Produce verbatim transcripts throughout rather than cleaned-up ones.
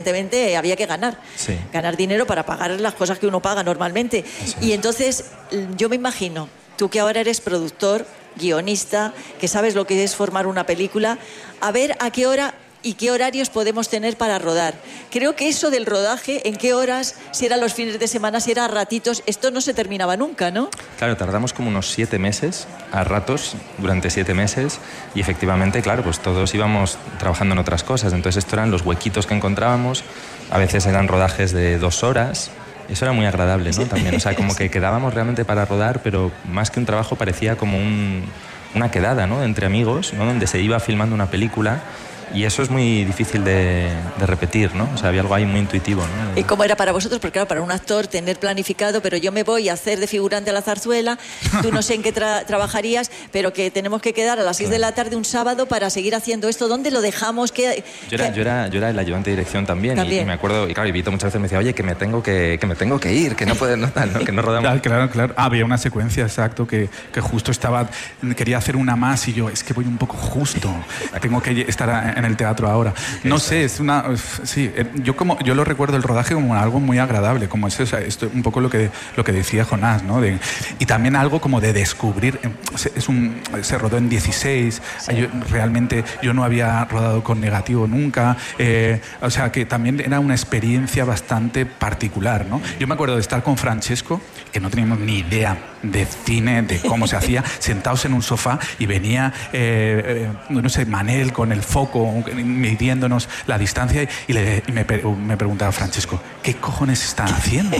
evidentemente había que ganar. Sí. Ganar dinero para pagar las cosas que uno paga normalmente. Eso Y es. entonces yo me imagino, tú que ahora eres productor, guionista, que sabes lo que es formar una película, a ver a qué hora y qué horarios podemos tener para rodar. Creo que eso del rodaje, en qué horas, si eran los fines de semana, si era a ratitos, esto no se terminaba nunca, ¿no? Claro, tardamos como unos siete meses, a ratos, durante siete meses, y efectivamente, claro, pues todos íbamos trabajando en otras cosas, entonces esto eran los huequitos que encontrábamos, a veces eran rodajes de dos horas, eso era muy agradable, ¿no? También, o sea, como que quedábamos realmente para rodar, pero más que un trabajo parecía como un, una quedada, ¿no? Entre amigos, ¿no? Donde se iba filmando una película. Y eso es muy difícil de, de repetir, ¿no? O sea, había algo ahí muy intuitivo, ¿no? ¿Y cómo era para vosotros? Porque claro, para un actor tener planificado, pero yo me voy a hacer de figurante a la zarzuela, tú no sé en qué tra- trabajarías, pero que tenemos que quedar a las seis de la tarde un sábado para seguir haciendo esto. ¿Dónde lo dejamos? ¿Qué, Yo era, qué- yo, era, yo era el ayudante de dirección también, También. Y, y me acuerdo, y claro, y Vito muchas veces me decía, oye, que me tengo que, que, me tengo que ir, que no puedes, no, tal, ¿no? Que no rodamos. Claro, claro, claro. Ah, había una secuencia, exacto, que, que justo estaba, quería hacer una más y yo, es que voy un poco justo, tengo que estar en el teatro ahora. No sé, es una, sí, yo como, yo lo recuerdo el rodaje como algo muy agradable, como eso, o sea, esto un poco lo que, lo que decía Jonás, ¿no? De, y también algo como de descubrir, es un, se rodó en dieciséis, Sí. yo, realmente yo no había rodado con negativo nunca, eh, o sea que también era una experiencia bastante particular, ¿no? Yo me acuerdo de estar con Francesco, que no teníamos ni idea de cine, de cómo se hacía, sentados en un sofá y venía, eh, eh, no sé, Manel con el foco, midiéndonos la distancia y, le, y me, me preguntaba Francesco, ¿qué cojones están haciendo?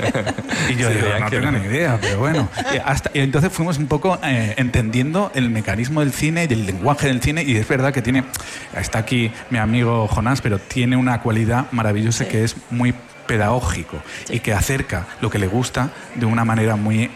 Y yo Sí, digo, vean no que tengo no. ni idea, pero bueno. Y, hasta, y entonces fuimos un poco eh, entendiendo el mecanismo del cine y el lenguaje del cine, y es verdad que tiene, está aquí mi amigo Jonás, pero tiene una cualidad maravillosa Sí. que es muy pedagógico Sí. y que acerca lo que le gusta de una manera muy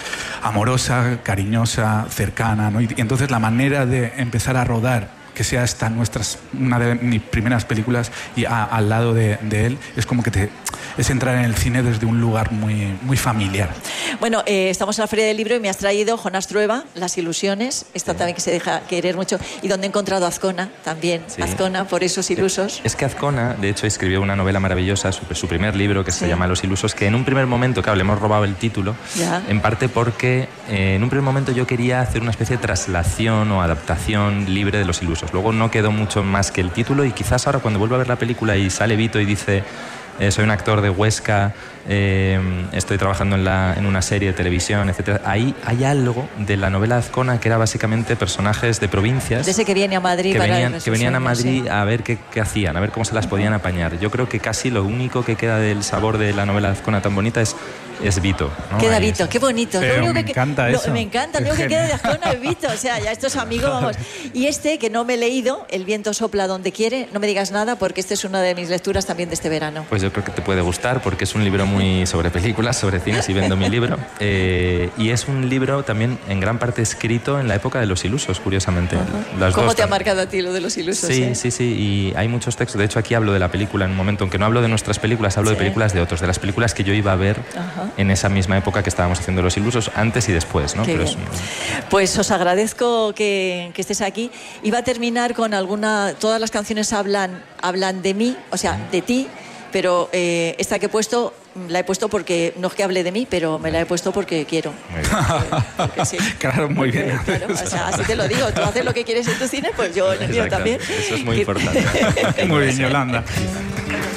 amorosa, cariñosa, cercana, ¿no? Y, y entonces la manera de empezar a rodar, que sea esta nuestras, una de mis primeras películas y a, al lado de, de él, es como que te, es entrar en el cine desde un lugar muy, muy familiar. Bueno, eh, estamos en la Feria del Libro y me has traído Jonás Trueba, Las ilusiones, esta también que se deja querer mucho, y donde he encontrado a Azcona también, Sí. Azcona, por esos ilusos. Es que Azcona, de hecho, escribió una novela maravillosa, su, su primer libro, que Sí. se llama Los ilusos, que en un primer momento, claro, le hemos robado el título, Ya. en parte porque eh, en un primer momento yo quería hacer una especie de traslación o adaptación libre de Los ilusos. Luego no quedó mucho más que el título, y quizás ahora cuando vuelva a ver la película y sale Vito y dice... Eh, soy un actor de Huesca, eh, estoy trabajando en, la, en una serie de televisión, etcétera. Ahí hay algo de la novela Azcona que era básicamente personajes de provincias De ese que viene a Madrid que para venían, ver que venían a sus sueños, Madrid sí. a ver qué, qué hacían, a ver cómo se las podían apañar. Yo creo que casi lo único que queda del sabor de la novela Azcona tan bonita es, es Vito, ¿no? Queda Ahí Vito, es- qué bonito. Pero Lo único me que, encanta lo- eso. Me encanta, lo Es único que queda de genial. Azcona es Vito. O sea, ya estos amigos, vamos. Y este, que no me he leído, El viento sopla donde quiere, no me digas nada, porque este es una de mis lecturas también de este verano. Pues yo creo que te puede gustar porque es un libro muy sobre películas, sobre cine, si vendo mi libro. Eh, y es un libro también en gran parte escrito en la época de los ilusos, curiosamente. Las ¿Cómo dos te ha también. marcado a ti lo de los ilusos? Sí, eh? sí, sí, y hay muchos textos. De hecho, aquí hablo de la película en un momento, aunque no hablo de nuestras películas, hablo Sí. de películas de otros, de las películas que yo iba a ver Ajá. en esa misma época que estábamos haciendo Los ilusos, antes y después, ¿no? Qué Pero bien. es- Pues os agradezco que, que estés aquí. Iba a terminar con alguna... Todas las canciones hablan, hablan de mí, o sea, de ti, pero eh, esta que he puesto, la he puesto porque, no es que hable de mí, pero me la he puesto porque quiero. Muy bien. Porque, porque sí. Claro, muy Porque, bien. claro, o sea, así te lo digo, tú haces lo que quieres en tu cine, pues yo en el mío Exacto. también. Eso es muy Que- importante. Muy bien, Yolanda.